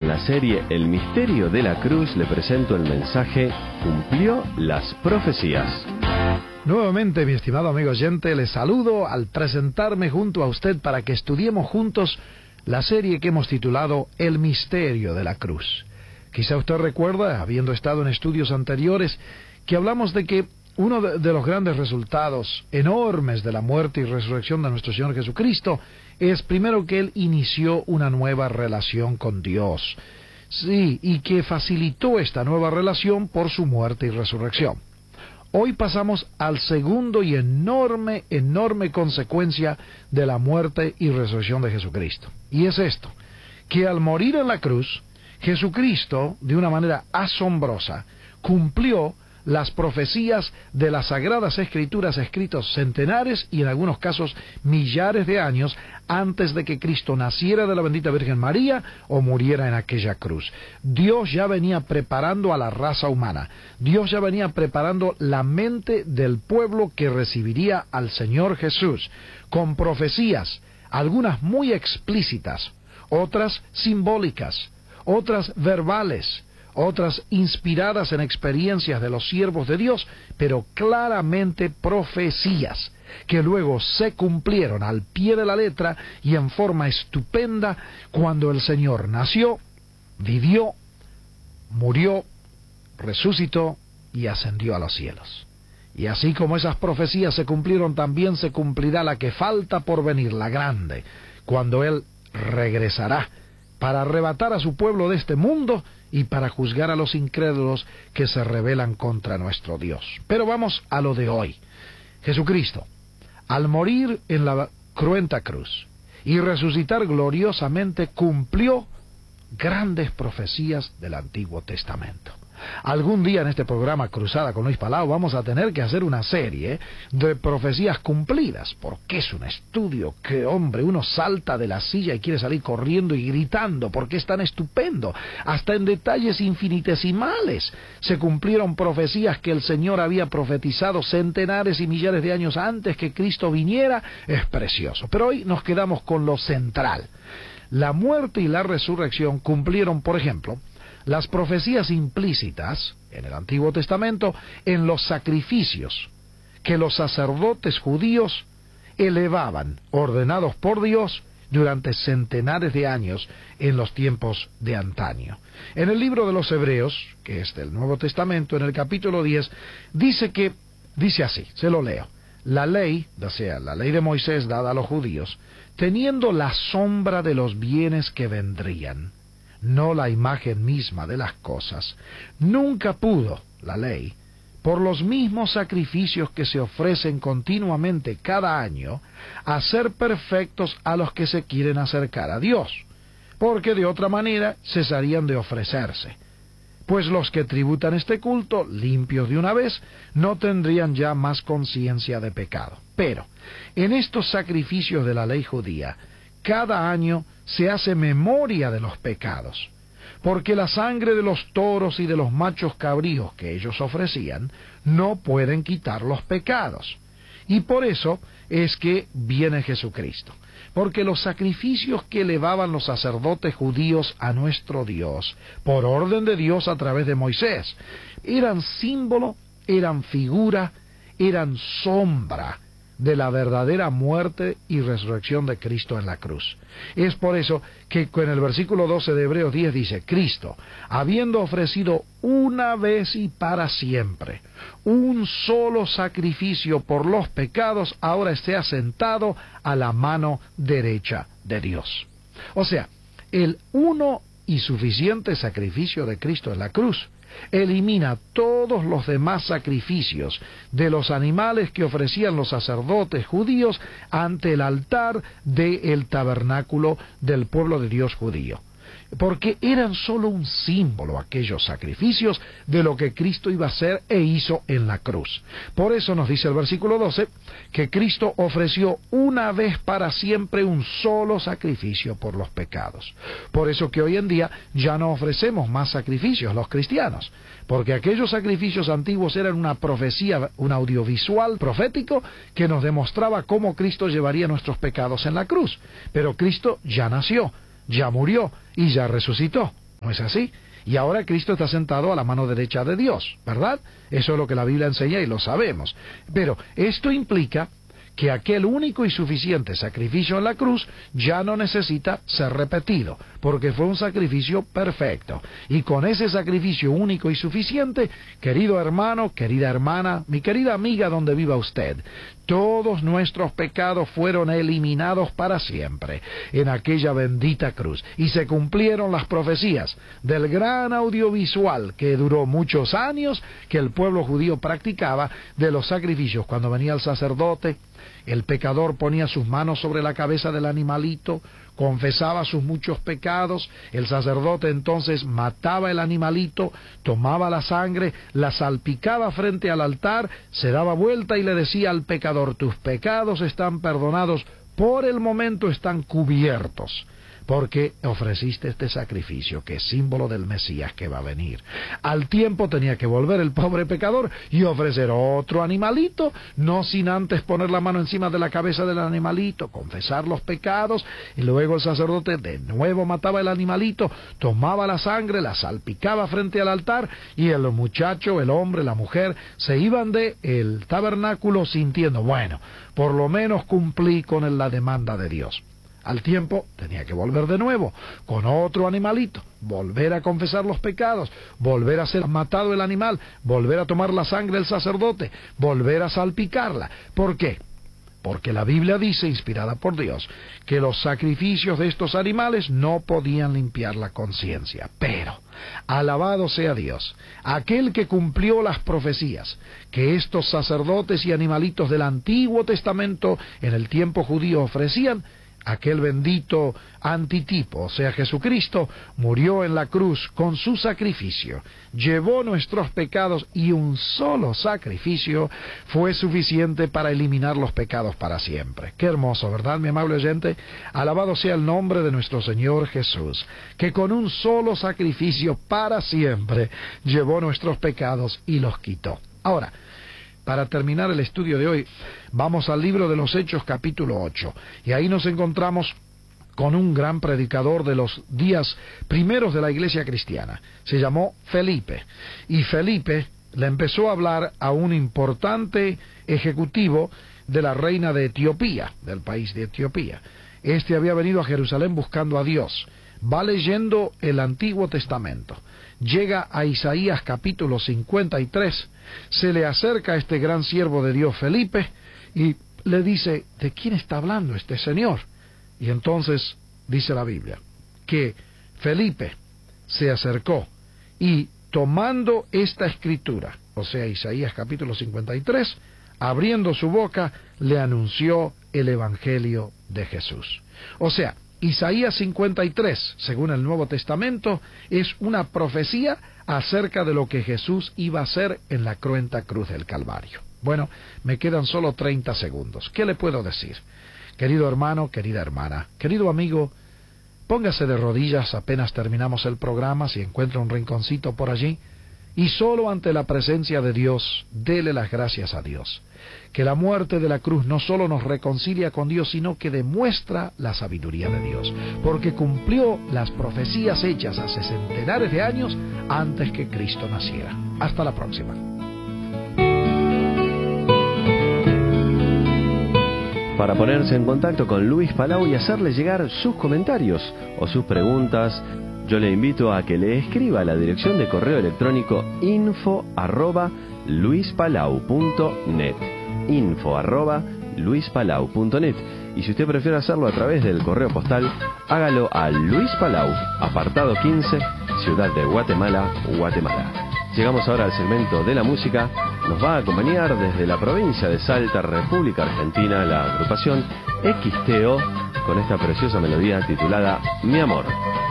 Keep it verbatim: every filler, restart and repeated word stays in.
la serie El Misterio de la Cruz, le presento el mensaje Cumplió las profecías. Nuevamente, mi estimado amigo oyente, le saludo al presentarme junto a usted para que estudiemos juntos la serie que hemos titulado El Misterio de la Cruz. Quizá usted recuerda, habiendo estado en estudios anteriores, que hablamos de que uno de, de los grandes resultados enormes de la muerte y resurrección de nuestro Señor Jesucristo es primero que Él inició una nueva relación con Dios. Sí, y que facilitó esta nueva relación por su muerte y resurrección. Hoy pasamos al segundo y enorme, enorme consecuencia de la muerte y resurrección de Jesucristo. Y es esto, que al morir en la cruz, Jesucristo, de una manera asombrosa, cumplió las profecías de las Sagradas Escrituras escritas centenares y en algunos casos millares de años antes de que Cristo naciera de la bendita Virgen María o muriera en aquella cruz. Dios ya venía preparando a la raza humana. Dios ya venía preparando la mente del pueblo que recibiría al Señor Jesús con profecías, algunas muy explícitas, otras simbólicas, otras verbales, otras inspiradas en experiencias de los siervos de Dios, pero claramente profecías, que luego se cumplieron al pie de la letra y en forma estupenda cuando el Señor nació, vivió, murió, resucitó y ascendió a los cielos. Y así como esas profecías se cumplieron, también se cumplirá la que falta por venir, la grande, cuando Él regresará para arrebatar a su pueblo de este mundo y para juzgar a los incrédulos que se rebelan contra nuestro Dios. Pero vamos a lo de hoy. Jesucristo, al morir en la cruenta cruz y resucitar gloriosamente, cumplió grandes profecías del Antiguo Testamento. Algún día en este programa Cruzada con Luis Palau vamos a tener que hacer una serie de profecías cumplidas, porque es un estudio que, hombre, uno salta de la silla y quiere salir corriendo y gritando, porque es tan estupendo. Hasta en detalles infinitesimales se cumplieron profecías que el Señor había profetizado centenares y millares de años antes que Cristo viniera. Es precioso. Pero hoy nos quedamos con lo central. La muerte y la resurrección cumplieron, por ejemplo, las profecías implícitas en el Antiguo Testamento en los sacrificios que los sacerdotes judíos elevaban, ordenados por Dios, durante centenares de años en los tiempos de antaño. En el libro de los Hebreos, que es del Nuevo Testamento, en el capítulo diez, dice que, dice así, se lo leo: la ley, o sea, la ley de Moisés dada a los judíos, teniendo la sombra de los bienes que vendrían, no la imagen misma de las cosas, nunca pudo la ley, por los mismos sacrificios que se ofrecen continuamente cada año, hacer perfectos a los que se quieren acercar a Dios, porque de otra manera cesarían de ofrecerse. Pues los que tributan este culto, limpios de una vez, no tendrían ya más conciencia de pecado. Pero en estos sacrificios de la ley judía, cada año se hace memoria de los pecados, porque la sangre de los toros y de los machos cabríos que ellos ofrecían no pueden quitar los pecados. Y por eso es que viene Jesucristo, porque los sacrificios que elevaban los sacerdotes judíos a nuestro Dios, por orden de Dios a través de Moisés, eran símbolo, eran figura, eran sombra de la verdadera muerte y resurrección de Cristo en la cruz. Es por eso que en el versículo doce de Hebreos diez dice: Cristo, habiendo ofrecido una vez y para siempre un solo sacrificio por los pecados, ahora esté sentado a la mano derecha de Dios. O sea, el uno y suficiente sacrificio de Cristo en la cruz elimina todos los demás sacrificios de los animales que ofrecían los sacerdotes judíos ante el altar del tabernáculo del pueblo de Dios judío, porque eran solo un símbolo aquellos sacrificios de lo que Cristo iba a hacer e hizo en la cruz. Por eso nos dice el versículo doce que Cristo ofreció una vez para siempre un solo sacrificio por los pecados. Por eso que hoy en día ya no ofrecemos más sacrificios los cristianos, porque aquellos sacrificios antiguos eran una profecía, un audiovisual profético que nos demostraba cómo Cristo llevaría nuestros pecados en la cruz. Pero Cristo ya nació, ya murió y ya resucitó. ¿No es así? Y ahora Cristo está sentado a la mano derecha de Dios, ¿verdad? Eso es lo que la Biblia enseña y lo sabemos. Pero esto implica que aquel único y suficiente sacrificio en la cruz ya no necesita ser repetido, porque fue un sacrificio perfecto. Y con ese sacrificio único y suficiente, querido hermano, querida hermana, mi querida amiga donde viva usted, todos nuestros pecados fueron eliminados para siempre en aquella bendita cruz. Y se cumplieron las profecías del gran audiovisual que duró muchos años que el pueblo judío practicaba de los sacrificios. Cuando venía el sacerdote, el pecador ponía sus manos sobre la cabeza del animalito, confesaba sus muchos pecados, el sacerdote entonces mataba el animalito, tomaba la sangre, la salpicaba frente al altar, se daba vuelta y le decía al pecador: tus pecados están perdonados, por el momento están cubiertos, porque ofreciste este sacrificio que es símbolo del Mesías que va a venir. Al tiempo tenía que volver el pobre pecador y ofrecer otro animalito, no sin antes poner la mano encima de la cabeza del animalito, confesar los pecados, y luego el sacerdote de nuevo mataba el animalito, tomaba la sangre, la salpicaba frente al altar, y el muchacho, el hombre, la mujer, se iban de el tabernáculo sintiendo: bueno, por lo menos cumplí con la demanda de Dios. Al tiempo tenía que volver de nuevo con otro animalito, volver a confesar los pecados, volver a ser matado el animal, volver a tomar la sangre del sacerdote, volver a salpicarla. ¿Por qué? Porque la Biblia dice, inspirada por Dios, que los sacrificios de estos animales no podían limpiar la conciencia. Pero, alabado sea Dios, aquel que cumplió las profecías que estos sacerdotes y animalitos del Antiguo Testamento en el tiempo judío ofrecían, aquel bendito antitipo, o sea Jesucristo, murió en la cruz con su sacrificio, llevó nuestros pecados, y un solo sacrificio fue suficiente para eliminar los pecados para siempre. Qué hermoso, ¿verdad, mi amable oyente? Alabado sea el nombre de nuestro Señor Jesús, que con un solo sacrificio para siempre llevó nuestros pecados y los quitó. Ahora, para terminar el estudio de hoy, vamos al libro de los Hechos, capítulo ocho, y ahí nos encontramos con un gran predicador de los días primeros de la iglesia cristiana. Se llamó Felipe, y Felipe le empezó a hablar a un importante ejecutivo de la reina de Etiopía, del país de Etiopía. Este había venido a Jerusalén buscando a Dios. Va leyendo el Antiguo Testamento, llega a Isaías capítulo cincuenta y tres, se le acerca a este gran siervo de Dios Felipe y le dice: ¿de quién está hablando este señor? Y entonces dice la Biblia que Felipe se acercó y, tomando esta escritura, o sea Isaías capítulo cincuenta y tres, abriendo su boca, le anunció el Evangelio de Jesús. O sea, Isaías cincuenta y tres, según el Nuevo Testamento, es una profecía acerca de lo que Jesús iba a hacer en la cruenta cruz del Calvario. Bueno, me quedan solo treinta segundos. ¿Qué le puedo decir? Querido hermano, querida hermana, querido amigo, póngase de rodillas apenas terminamos el programa, si encuentra un rinconcito por allí, y solo ante la presencia de Dios, dele las gracias a Dios. Que la muerte de la cruz no solo nos reconcilia con Dios, sino que demuestra la sabiduría de Dios, porque cumplió las profecías hechas hace centenares de años antes que Cristo naciera. Hasta la próxima. Para ponerse en contacto con Luis Palau y hacerle llegar sus comentarios o sus preguntas, yo le invito a que le escriba a la dirección de correo electrónico info arroba luispalau punto net, info arroba luispalau punto net. Y si usted prefiere hacerlo a través del correo postal, hágalo a Luis Palau, apartado quince, Ciudad de Guatemala, Guatemala. Llegamos ahora al segmento de la música. Nos va a acompañar desde la provincia de Salta, República Argentina, la agrupación X T O, con esta preciosa melodía titulada Mi Amor.